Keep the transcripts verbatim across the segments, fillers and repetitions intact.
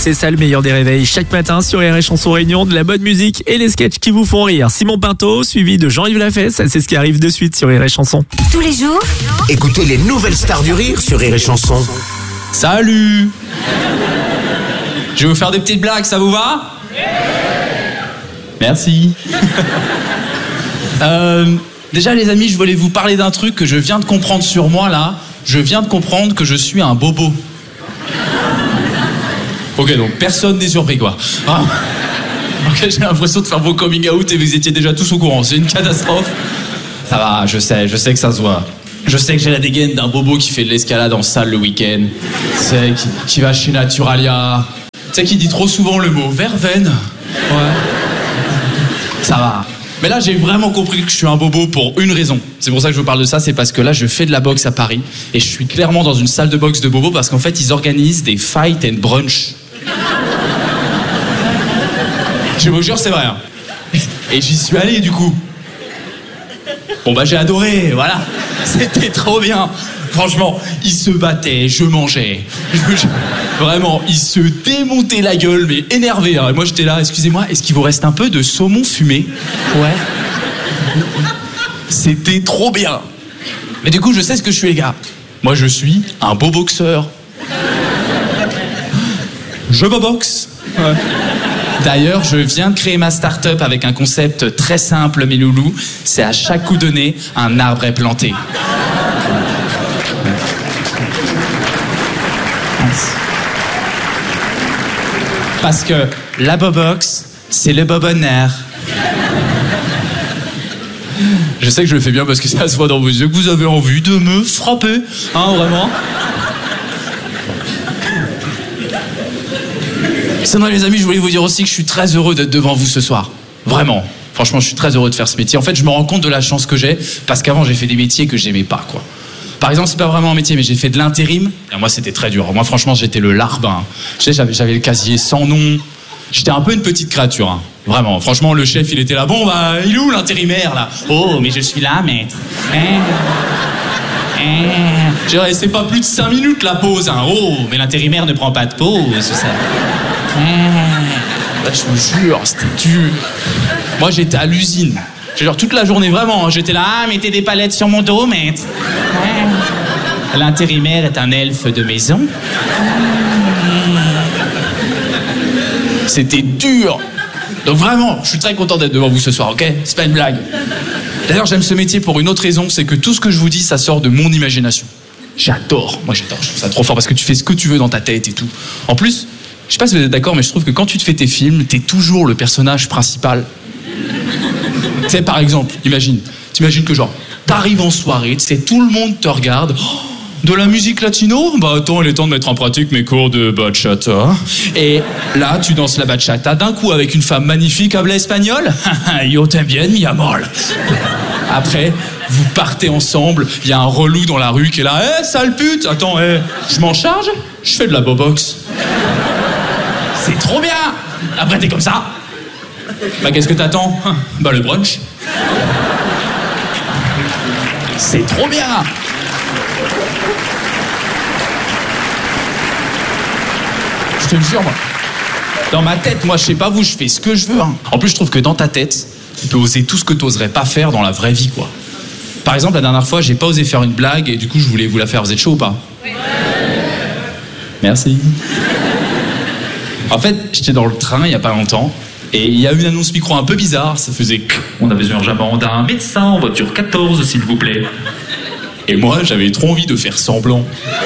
C'est ça le meilleur des réveils. Chaque matin sur R et Chanson Réunion, de la bonne musique et les sketchs qui vous font rire. Simon Pinto, suivi de Jean-Yves Lafesse. C'est ce qui arrive de suite sur R et Chanson. Tous les jours, Écoutez les nouvelles stars du rire sur Rire et Chanson. Salut! Je vais vous faire des petites blagues, ça vous va? Merci. euh, déjà les amis, je voulais vous parler d'un truc que je viens de comprendre sur moi là. Je viens de comprendre que je suis un bobo. Ok, donc personne n'est surpris quoi. Ah. Ok, j'ai l'impression de faire vos coming out et vous étiez déjà tous au courant. C'est une catastrophe. Ça va, je sais, je sais que ça se voit. Je sais que j'ai la dégaine d'un bobo qui fait de l'escalade en salle le week-end. Tu sais, qui, qui va chez Naturalia. Tu sais, qui dit trop souvent le mot verveine. Ouais. Ça va. Mais là, j'ai vraiment compris que je suis un bobo pour une raison. C'est pour ça que je vous parle de ça, c'est parce que là, je fais de la boxe à Paris. Et je suis clairement dans une salle de boxe de bobo parce qu'en fait, ils organisent des fight and brunch. Je vous jure, c'est vrai. Hein. Et j'y suis allé, du coup. Bon, bah, j'ai adoré, voilà. C'était trop bien. Franchement, ils se battaient, je mangeais. Je, je, vraiment, ils se démontaient la gueule, mais énervés. Hein. Et moi, j'étais là, excusez-moi, est-ce qu'il vous reste un peu de saumon fumé? Ouais. C'était trop bien. Mais du coup, je sais ce que je suis, les gars. Moi, je suis un beau boxeur. Je boboxe. Ouais. D'ailleurs, je viens de créer ma start-up avec un concept très simple, mes loulous. C'est à chaque coup donné, un arbre est planté. Parce que la bobox, c'est le bobonnaire. Je sais que je le fais bien parce que ça se voit dans vos yeux que vous avez envie de me frapper. Hein, vraiment? Sinon, les amis, je voulais vous dire aussi que je suis très heureux d'être devant vous ce soir. Vraiment. Franchement, je suis très heureux de faire ce métier. En fait, je me rends compte de la chance que j'ai parce qu'avant, j'ai fait des métiers que j'aimais pas, quoi. Par exemple, c'est pas vraiment un métier, mais j'ai fait de l'intérim. Et moi, c'était très dur. Moi, franchement, j'étais le larbin. Tu sais, j'avais, j'avais le casier sans nom. J'étais un peu une petite créature, hein. Vraiment. Franchement, le chef, il était là. Bon, bah, il est où l'intérimaire, là? Oh, mais je suis là, maître. Hein? Hein? J'ai resté pas plus de cinq minutes, la pause, hein. Oh, mais l'intérimaire ne prend pas de pause, ça. Hein? Là, je vous jure, c'était dur. Moi, j'étais à l'usine. Genre toute la journée, vraiment. J'étais là, ah, mettez des palettes sur mon dos, maître. Ouais. L'intérimaire est un elfe de maison. C'était dur. Donc vraiment, je suis très content d'être devant vous ce soir, ok? C'est pas une blague. D'ailleurs, j'aime ce métier pour une autre raison, c'est que tout ce que je vous dis, ça sort de mon imagination. J'adore. Moi, j'adore. Je trouve ça trop fort parce que tu fais ce que tu veux dans ta tête et tout. En plus, je sais pas si vous êtes d'accord, mais je trouve que quand tu te fais tes films, t'es toujours le personnage principal. Tu sais, par exemple, imagine, t'imagines que genre, t'arrives en soirée, tu sais, tout le monde te regarde. Oh, de la musique latino? Bah attends, il est temps de mettre en pratique mes cours de bachata. Et là, tu danses la bachata d'un coup avec une femme magnifique, habla espagnol. Yo t'aimes bien, mi amor. Après, vous partez ensemble, il y a un relou dans la rue qui est là. Eh, hey, sale pute! Attends, hey, je m'en charge? Je fais de la bobox. C'est trop bien! Après, t'es comme ça. Bah, qu'est-ce que t'attends? Bah, le brunch. C'est trop bien! Je te le jure, moi. Dans ma tête, moi, je sais pas vous, je fais ce que je veux. Hein. En plus, je trouve que dans ta tête, tu peux oser tout ce que t'oserais pas faire dans la vraie vie, quoi. Par exemple, la dernière fois, j'ai pas osé faire une blague et du coup, je voulais vous la faire. Vous êtes chaud ou pas? Oui. Merci. En fait, j'étais dans le train il y a pas longtemps. Et il y a eu une annonce micro un peu bizarre, ça faisait « On a besoin urgemment d'un médecin en voiture quatorze, s'il vous plaît. » Et moi, j'avais trop envie de faire semblant.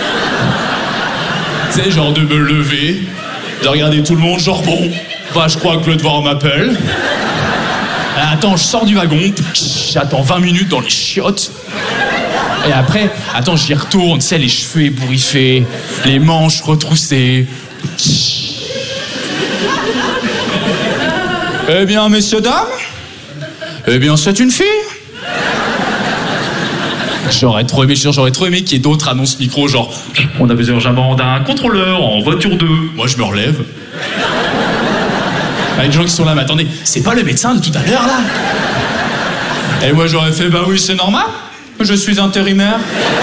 Tu sais, genre de me lever, de regarder tout le monde, genre bon, bah je crois que le devoir m'appelle. Attends, je sors du wagon, j'attends vingt minutes dans les chiottes. Et après, attends, j'y retourne, tu sais, les cheveux ébouriffés, les manches retroussées. Eh bien, messieurs, dames, eh bien, c'est une fille. J'aurais trop aimé, j'aurais trop aimé qu'il y ait d'autres annonces micro, genre « On a besoin urgemment d'un contrôleur en voiture deux. » Moi, je me relève. Avec des gens qui sont là, mais attendez, c'est pas le médecin de tout à l'heure, là? Et moi, j'aurais fait « Bah oui, c'est normal. Je suis intérimaire. »